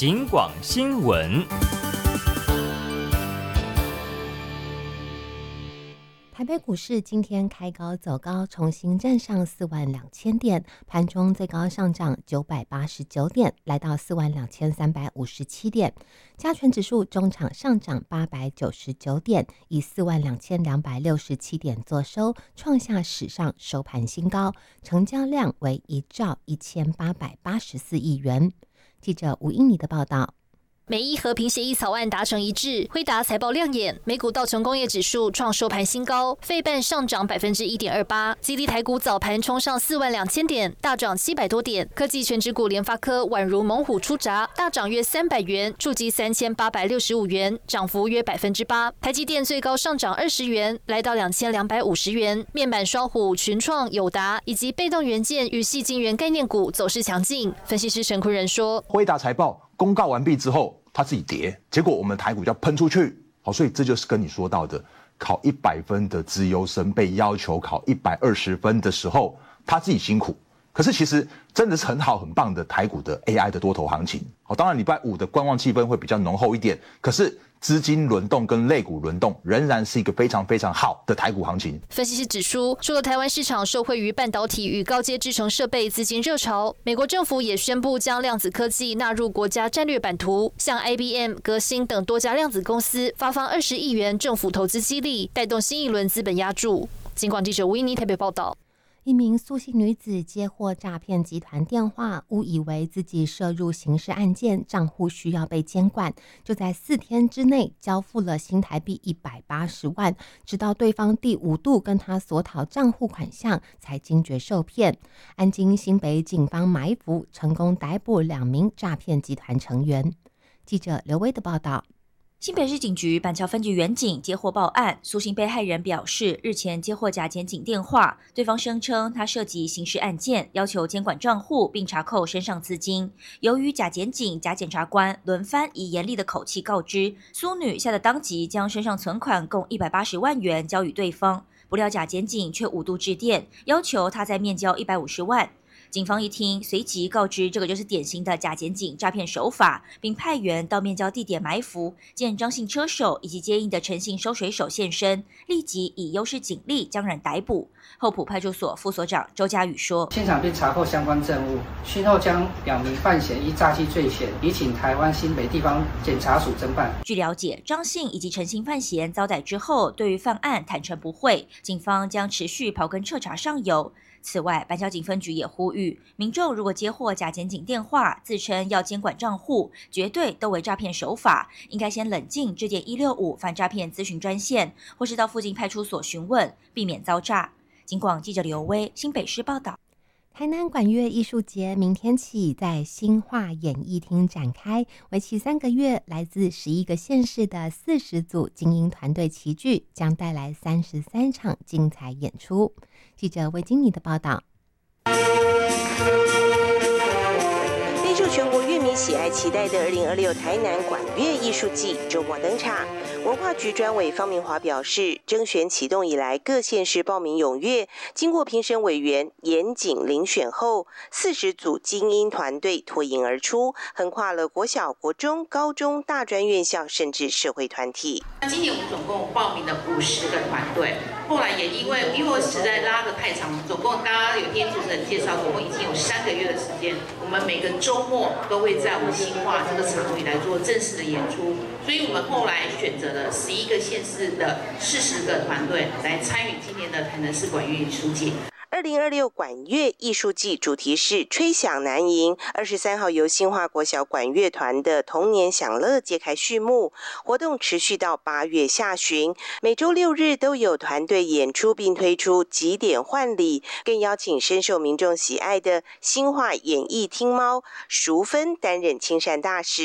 警广新闻。 台北股市今天开高走高，重新站上42000点，盘中最高上涨989点，来到42357点。加权指数中场上涨899点，以42267点作收，创下史上收盘新高，成交量为1兆1884亿元。记者吴英妮的报道。 美伊和平协议草案达成一致，辉达财报亮眼，美股道琼工业指数创收盘新高，费半上涨1.28%，激励台股早盘冲上42000点，大涨700多点。科技全指股联发科宛如猛虎出闸，大涨约300元，触及3865元，涨幅约8%。台积电最高上涨20元，来到2250元。面板双虎、群创、友达以及被动元件与矽晶圆概念股走势强劲。分析师陈坤仁说， 辉达财报公告完毕之后，它自己跌，结果我们台股就要喷出去，好，所以这就是跟你说到的，考100分的资优生被要求考120分的时候，他自己辛苦，可是其实真的是很好很棒的台股的 AI 的多头行情。好，当然礼拜五的观望气氛会比较浓厚一点，可是资金轮动跟类股轮动仍然是一个非常非常好的台股行情。 分析师指出，除了台湾市场受惠于半导体与高阶制程设备资金热潮，美国政府也宣布将量子科技纳入国家战略版图，向 IBM、革新等多家量子公司发放20亿元政府投资激励，带动新一轮资本押注。警广记者吴依妮台北报道。 一名苏姓女子接获诈骗集团电话，误以为自己涉入刑事案件，账户需要被监管，就在4天之内交付了新台币180万，直到对方第5度跟他索讨账户款项，才惊觉受骗。安经新北警方埋伏，成功逮捕2名诈骗集团成员。记者刘威的报道。 新北市警局板桥分局员警接获报案，苏姓被害人表示，日前接获假检警电话，对方声称他涉及刑事案件，要求监管账户并查扣身上资金。由于假检警、假检察官轮番以严厉的口气告知，苏女吓得当即将身上存款共180万元交予对方，不料假检警却5度致电，要求他再面交150万。警方一听，随即告知这个就是典型的假检警诈骗手法，并派员到面交地点埋伏，见张姓车手以及接应的陈姓收水手现身，立即以优势警力将人逮捕。后埔派出所副所长周家宇说， 现场并查扣相关证物，讯后将2名犯嫌依诈欺罪嫌移请台湾新北地方检察署侦办。 据了解，张姓以及陈姓犯嫌遭逮之后，对于犯案坦诚不讳，警方将持续刨根彻查上游。此外，板桥警分局也呼吁民众，如果接获假检警电话，自称要监管账户，绝对都为诈骗手法，应该先冷静致电165反诈骗咨询专线，或是到附近派出所询问，避免遭诈。警广记者刘威，新北市报道。 台南管乐艺术节明天起在新化演艺厅展开，为期3个月，来自11个县市的40组精英团队齐聚，将带来33场精彩演出。记者魏经理的报道。 备受全国乐迷喜爱期待的2026台南管乐艺术季周末登场。文化局专委方明华表示，征选启动以来，各县市报名踊跃，经过评审委员严谨遴选后，40组精英团队脱颖而出，横跨了国小、国中、高中、大专院校，甚至社会团体。 今年我们总共报名了50个团队，后来也因为实在拉得太长，总共大家有听主持人介绍，总共已经有3个月的时间，我们每个周末都会在我们新化这个场域来做正式的演出，所以我们后来选择了11个县市的40个团队来参与今年的台南市管乐艺术季。 2026管乐艺术季主题是吹响南营，23号由新化国小管乐团的童年享乐揭开序幕，活动持续到8月下旬，每周6日都有团队演出，并推出集点换礼，更邀请深受民众喜爱的新化演艺厅猫淑芬担任亲善大使。